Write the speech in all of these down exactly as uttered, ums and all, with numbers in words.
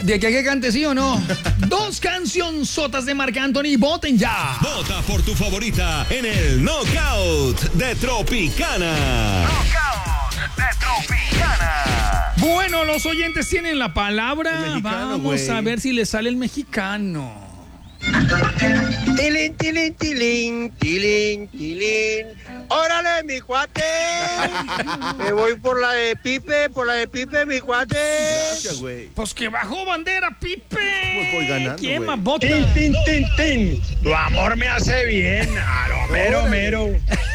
¿De qué que cante sí o no? Dos cancionzotas de Marc Anthony, voten ya. Vota por tu favorita en el Knockout de Tropicana. Knockout de Tropicana. Bueno, los oyentes tienen la palabra. El mexicano, Vamos güey. a ver si le sale el mexicano. Tilín, tilín, tilín, tilín, tilín. ¡Órale, mi cuate! Me voy por la de Pipe, por la de Pipe, mi cuate. Gracias, güey. Pues que bajó bandera, Pipe. Pues voy ganando, ¿Quién güey. más vota? Tin, tin, tin, tin. Tu amor me hace bien. A lo mero, Órale. mero.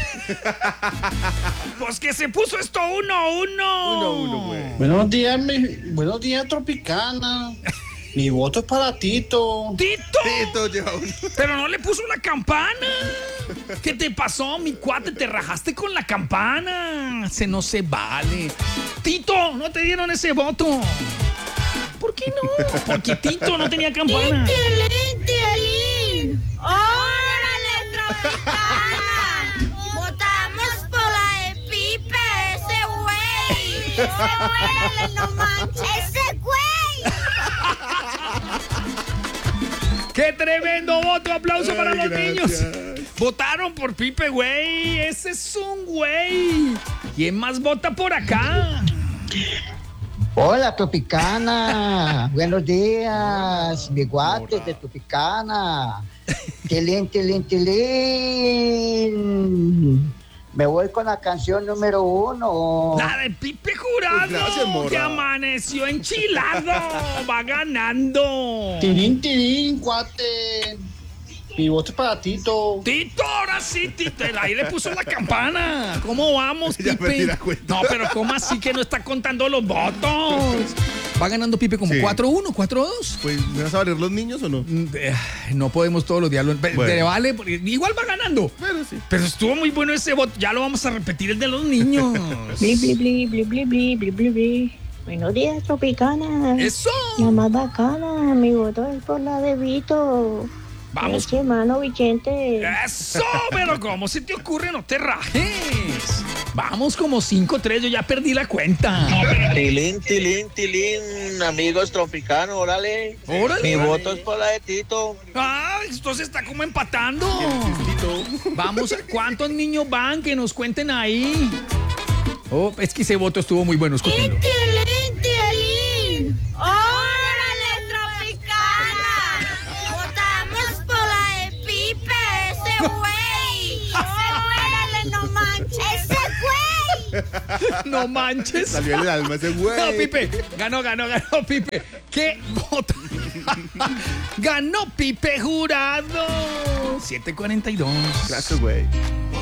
Pues que se puso esto uno a uno. Uno a uno, güey. Buenos días, mi, buenos días, Tropicana. Mi voto es para Tito. ¡Tito! Tito lleva uno. Pero no le puso la campana. ¿Qué te pasó, mi cuate? Te rajaste con la campana. Se no se vale. Tito, no te dieron ese voto. ¿Por qué no? Porque Tito no tenía campana. ¡Tilín, tilín! ¡Órale, Tropicana! Votamos por la de Pipe, ese güey. Ese güey, no manches. ¡Ese güey! ¡Qué tremendo voto! ¡Aplauso Ay, para los gracias. niños! Votaron por Pipe, güey. Ese es un güey. ¿Quién más vota por acá? Hola, Tropicana. Buenos días, mi guate de Tropicana. Tilín, tilín, tilín. Me voy con la canción número uno. La de Pipe Jurado, Pues gracias, morra. que amaneció enchilado. Va ganando. Tirín, tirín, cuate. Mi voto es para Tito. Tito, ahora sí, Tito. Ahí le puso la campana. ¿Cómo vamos, Ya Pipe? perdí la cuenta. No, pero ¿cómo así que no está contando los votos? Va ganando Pipe como Sí. cuatro uno, cuatro dos. Pues, ¿me vas a valer los niños o no? Mm, eh, No podemos todos los días. lo- Te Bueno. vale, porque igual va ganando. Pero sí. Pero estuvo muy bueno ese voto. Ya lo vamos a repetir, el de los niños. Bli, bli, bli, bli, bli, bli, bli, bli, bli. Buenos días, Tropicana. Eso. La más bacana, mi voto es por la de Vito. Vamos. Es hermano Vicente. Eso, pero ¿cómo se te ocurre? No te rajes. Vamos como cinco tres, yo ya perdí la cuenta. Tilín, tilín, tilín. Amigos tropicanos, órale. Órale. Mi voto es por la de Tito. Ah, esto se está como empatando. Tito. Vamos, ¿cuántos niños van? Que nos cuenten ahí. Oh, es que ese voto estuvo muy bueno, escúchenlo. ¡Tilín, tilín! ¡Órale, Tropicana! Votamos por la de Pipe, ese güey. ¡Órale, no manches! ¡Ese güey! No manches. Salió el alma ese güey. No, Pipe. Ganó, ganó, ganó, Pipe. ¿Qué voto? Ganó Pipe Jurado. siete cuarenta y dos. Gracias, güey.